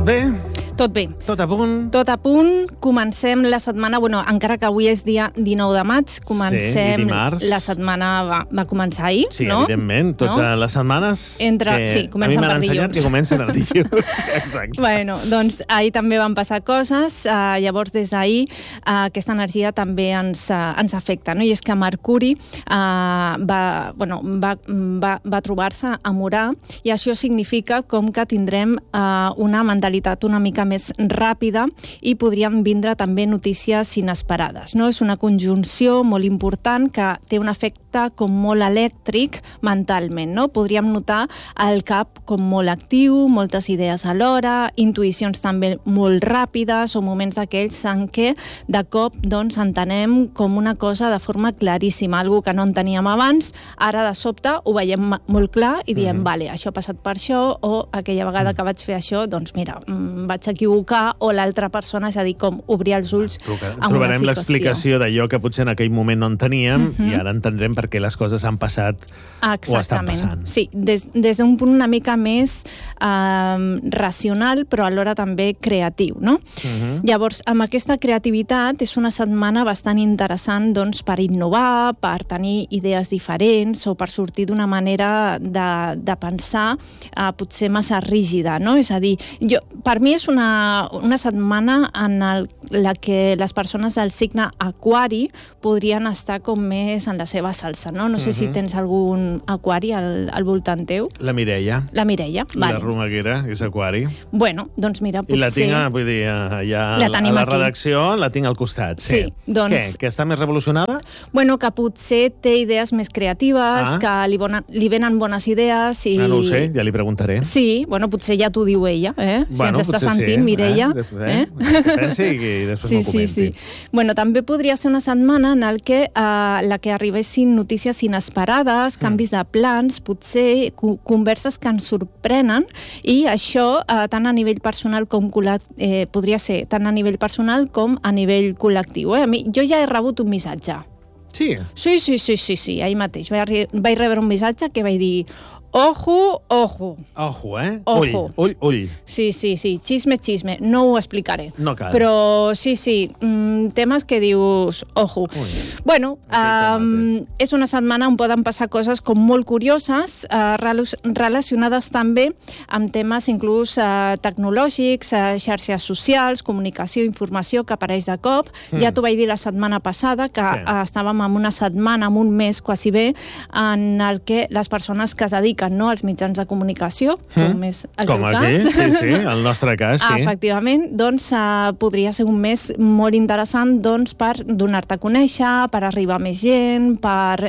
bé? Tot bé. Tot a punt? Tot a punt. Comencem la setmana, encara que avui és dia 19 de maig, comencem... Sí, dimarts. La setmana va començar ahir, sí, no? Sí, evidentment. Totes les setmanes sí, comencen per dilluns. A mi m'han ensenyat que comencen el dilluns. Exacte. Bueno, doncs ahir també van passar coses. Llavors, des d'ahir, aquesta energia també ens afecta, no? I és que Mercuri va trobar-se a Urà, i això significa com que tindrem una mentalitat una mica més ràpida i podrien vindre també notícies inesperades, no? És una conjunció molt important que té un efecte com molt elèctric mentalment, no? Podríem notar el cap com molt actiu, moltes idees alhora, intuïcions també molt ràpides o moments aquells en què de cop doncs entenem com una cosa de forma claríssima, algo que no enteníem abans, ara de sobte ho veiem molt clar i diem, vale, això ha passat per això, o aquella vegada que vaig fer això, doncs mira, vaig equivocar, o l'altra persona, és a dir, com obrir els ulls en una situació. Trobarem l'explicació d'allò que potser en aquell moment no enteníem i ara entendrem per què les coses han passat o estan passant. Sí, des d'un punt una mica més racional, però alhora també creatiu, no? Llavors, amb aquesta creativitat és una setmana bastant interessant doncs, per innovar, per tenir idees diferents o per sortir d'una manera de pensar potser massa rígida, no? És a dir, per mi és una setmana en la que les persones del signe Aquari podrien estar com més en la seva salsa, no? No sé si tens algun Aquari al voltant teu. La Mireia. La Mireia, vale. La Romaguera, és Aquari. Bueno, doncs mira, potser... I la tinc, vull dir, allà a la redacció, la tinc al costat. Sí, doncs... Què? Que està més revolucionada? Bueno, que potser té idees més creatives, que li venen bones idees i... No ho sé, ja li preguntaré. Sí, bueno, potser ja t'ho diu ella, si ens està sentint, Mireia. Pensi i després m'ho comenti. Sí. Bueno, també podria ser una setmana en la que arribessin notícies inesperades, canvis de plans, potser converses que ens sorprenen, i això tant a nivell personal com podria ser tant a nivell personal com a nivell col·lectiu. Jo ja he rebut un missatge. Sí? Sí, ahir mateix. Vaig rebre un missatge que vaig dir: Ojo. Ojo, Ojo. Ull. Sí. Xisme. No ho explicaré. No cal. Però sí. Temes que dius, ojo. Bueno, és una setmana on poden passar coses com molt curioses, relacionades també amb temes inclús tecnològics, xarxes socials, comunicació, informació, que apareix de cop. Ja t'ho vaig dir la setmana passada, que estàvem en una setmana, en un mes quasi bé, en el que les persones que es dediquen als mitjans de comunicació, com és el teu cas. Sí, el nostre cas, sí. Efectivament, doncs podria ser un mes molt interessant per donar-te a conèixer, per arribar a més gent, per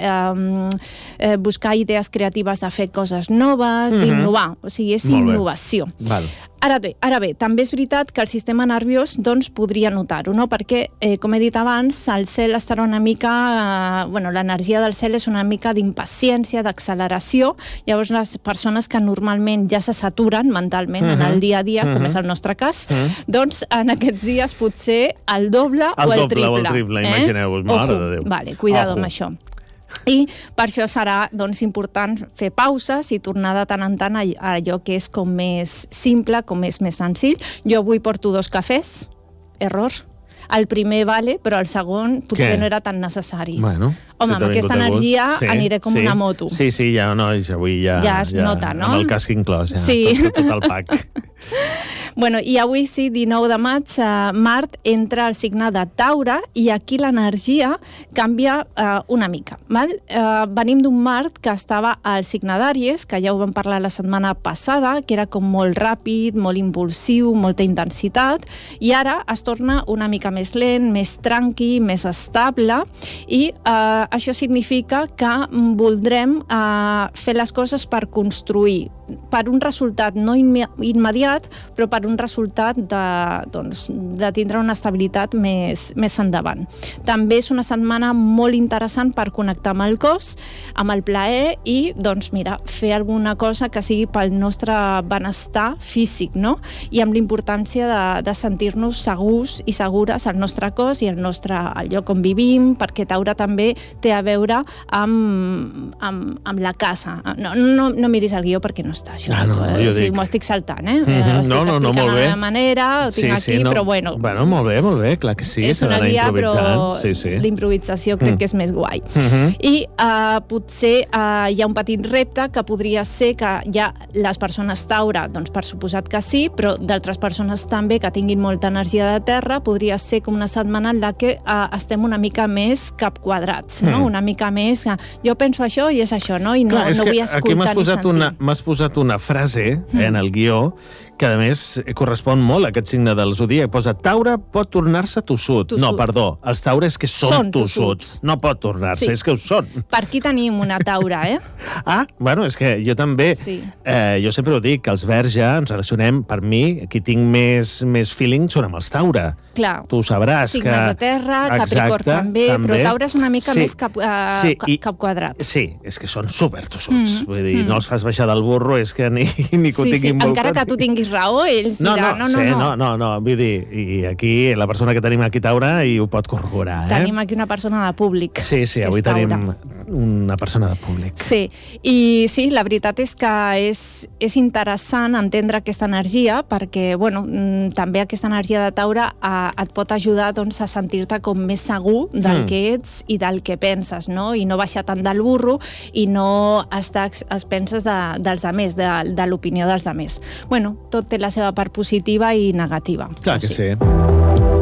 buscar idees creatives de fer coses noves, d'innovar. O sigui, és innovació. Val. Ara bé, també és veritat que el sistema nerviós podria notar-ho, no? Perquè, com he dit abans, el cel estarà una mica... l'energia del cel és una mica d'impaciència, d'acceleració. Llavors, les persones que normalment ja se saturen mentalment en el dia a dia, com és el nostre cas, doncs en aquests dies potser el doble o el triple. El triple, imagineu-vos, mare de Déu. Vale, cuidado amb això. I per això serà important fer pauses i tornar de tant en tant a allò que és com més simple, com és més senzill. Jo avui porto 2 cafès, error. El primer vale, però el segon potser no era tan necessari. Bueno, home, amb aquesta energia aniré com una moto. Sí, avui ja es nota, no? Amb el casc inclòs, tot el pack. Bueno, i avui sí, 19 de maig, Mart entra al signe de Taure i aquí l'energia canvia una mica. Val? Venim d'un Mart que estava al signe d'Àries, que ja ho vam parlar la setmana passada, que era com molt ràpid, molt impulsiu, molta intensitat, i ara es torna una mica més lent, més tranqui, més estable, i això significa que voldrem fer les coses per construir, per un resultat no immediat, però per un resultat de tindre una estabilitat més endavant. També és una setmana molt interessant per connectar amb el cos, amb el plaer i, fer alguna cosa que sigui pel nostre benestar físic, no? I amb la importància de sentir-nos segurs i segures al nostre cos i al lloc on vivim, perquè Taure també té a veure amb la casa. No miris el guió perquè no està, això. M'ho estic saltant, Estic explicant de la manera, ho tinc aquí, però bueno... Bueno, molt bé, clar que sí. És una guia, però l'improvisació crec que és més guai. I potser hi ha un petit repte que podria ser que ja les persones Taure, doncs per suposat que sí, però d'altres persones també que tinguin molta energia de terra, podria ser com una setmana en la que estem una mica més capquadrats, no? Una mica més... Jo penso això i és això, no? I no vull escoltar ni sentir. M'has posat una frase en el guió que, a més, correspon molt a aquest signe del zodíac. Posa, Taure pot tornar-se tossut. No, perdó, els taures que són tossuts. No pot tornar-se, és que ho són. Per aquí tenim una Taura, Bueno, és que jo també... Jo sempre ho dic, que els Verge ens relacionem, per mi, qui tinc més feeling són amb els Taure. Clar. Tu ho sabràs. Signes de terra, Capricorn també, però Taure és una mica més capquadrat. Sí, és que són supertossuts. Vull dir, no els fas baixar del burro, és que ni que ho tinguin molt... Encara que tu tinguis raó, ells diran, no, vull dir, i aquí la persona que tenim aquí Taure i ho pot corroborar. Tenim aquí una persona de públic. Sí, avui tenim una persona de públic. Sí, i sí, la veritat és que és interessant entendre aquesta energia perquè, bueno, també aquesta energia de Taure et pot ajudar doncs, a sentir-te com més segur del que ets i del que penses, no? I no baixar tant del burro i no estar a expenses dels altres, de l'opinió dels altres. Bueno, tot té la seva part positiva i negativa. Clar que sí.